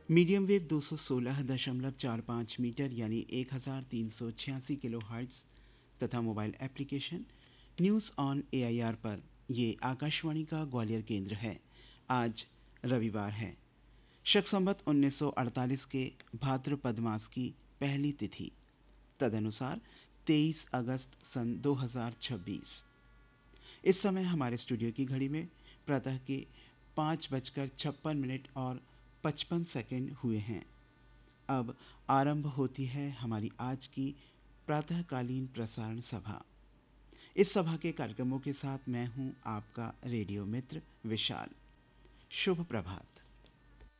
Medium wave 216.45 metre यानी 1386 kilo hertz तथा mobile application news on AIR पर। ये आकाशवाणी का ग्वालियर केंद्र है। आज रविवार है। शक संवत 1948 के भाद्रपद मास की पहली तिथि, तदनुसार 23 अगस्त सन 2026। इस समय हमारे स्टूडियो की घड़ी में प्रातः के 5:56 और 55 हुए हैं। अब आरंभ होती है हमारी आज की प्रातःकालीन प्रसारण सभा। इस सभा के कार्यक्रमों के साथ मैं हूं आपका रेडियो मित्र विशाल। शुभ प्रभात।